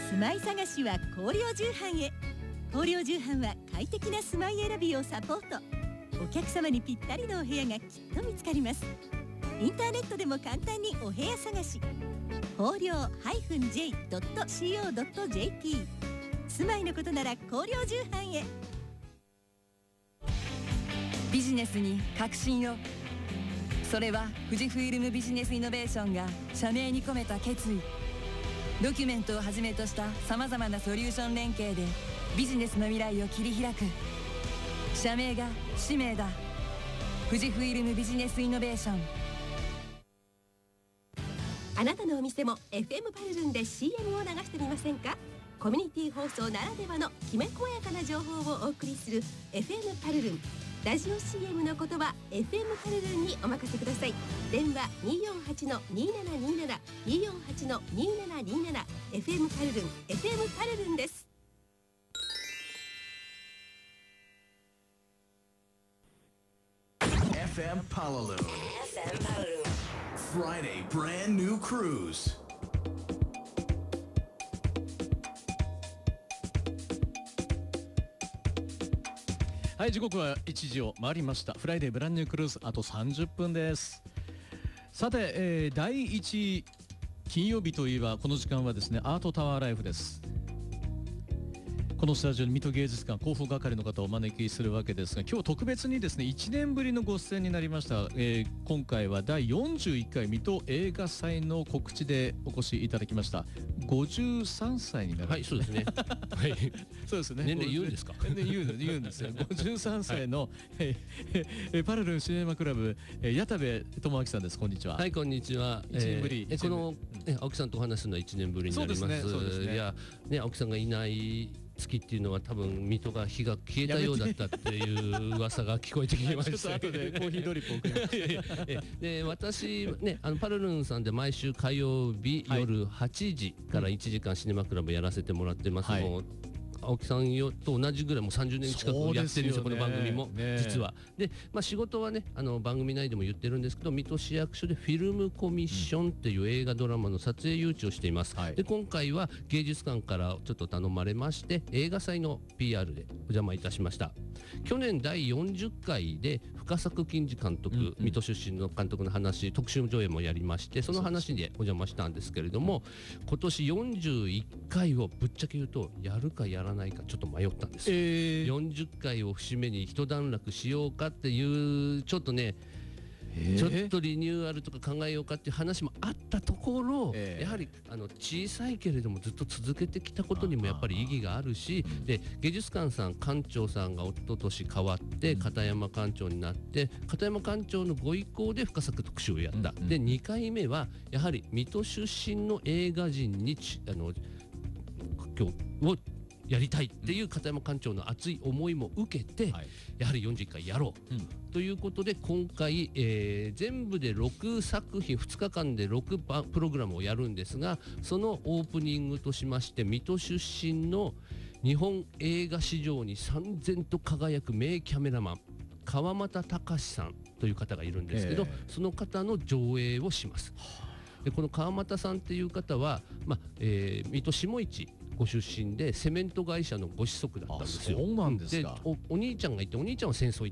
住まい探しは光陵重版へ。光陵重版は快適な住まい選びをサポート。お客様にぴったりのお部屋がきっと見つかります。インターネットでも簡単にお部屋探し。光陵 -j.co.jp。 住まいのことなら光陵重版へ。 ビジネスに革新を。それは富士フイルムビジネスイノベーションが社名に込めた決意。ドキュメントをはじめとしたさまざまなソリューション連携でビジネスの未来を切り開く。社名が使命だ。富士フイルムビジネスイノベーション。 あなたのお店も FM パルルンで CM を流してみませんか。コミュニティ放送ならではのきめ細やかな情報をお送りする FM パルルン。ラジオ CM の言葉 FM パルルンにお任せください。電話 248-2727 248-2727 FM パルルン FM パルルンです。 FM Palalu. FM Palalu. Friday brand new cruise. はい、時刻は1時を回りました。フライデーブランニュークルーズ、あと30分です。さて、第1金曜日といえばこの時間はですね、アートタワーライフです。このスタジオに水戸芸術館広報係の方をお招きするわけですが、今日特別にですね1年ぶりのご出演になりました。今回は第41回水戸映画祭の告知でお越しいただきました。53歳になる、 はい、そうですねはいそうですね。 年齢言うんですか。 年齢言うんですよ。53歳の、パルルンシネマクラブ、矢田部智明さんです。こんにちは。 はい、こんにちは。 1年ぶり。 この、青木さんとお話するのは1年ぶりになります。 そうですね。 いや、ね、青木さんがいない月っていうのは多分水戸が火が消えたようだったっていう噂が聞こえてきました。 ちょっと後でコーヒードリップを送ります。 で、私ね、パルルンさんで毎週火曜日夜8時から1時間シネマクラブやらせてもらってます。もう青木さんと同じぐらいもう30年近くやってるんですよ、この番組も、実は。で、仕事はね、番組内でも言ってるんですけど、水戸市役所でフィルムコミッションっていう映画ドラマの撮影誘致をしています。で、今回は芸術館からちょっと頼まれまして映画祭の PR でお邪魔いたしました。去年第40回で深作欣二監督、水戸出身の監督の話、特集上映もやりまして、その話でお邪魔したんですけれども、今年41回をぶっちゃけ言うとやるかやらないかちょっと迷ったんですよ。40回を節目に一段落しようかっていうちょっとね、ちょっとリニューアルとか考えようかっていう話もあったところ、やはり小さいけれどもずっと続けてきたことにもやっぱり意義があるし、で芸術館さん館長さんが一昨年変わって片山館長になって、片山館長のご意向で深作特集をやった。で2回目はやはり水戸出身の映画人にをやりたいっていう片山館長の熱い思いも受けて、やはり41回やろう、ということで今回、全部で6作品2日間で6プログラムをやるんですが、そのオープニングとしまして水戸出身の日本映画史上に燦然と輝く名キャメラマン川俣隆さんという方がいるんですけど、その方の上映をします。でこの川俣さんっていう方は、水戸下市ご出身でセメント会社のご子息だったんですよ。 そうなんですか。 で お兄ちゃんがいて、お兄ちゃんは戦争行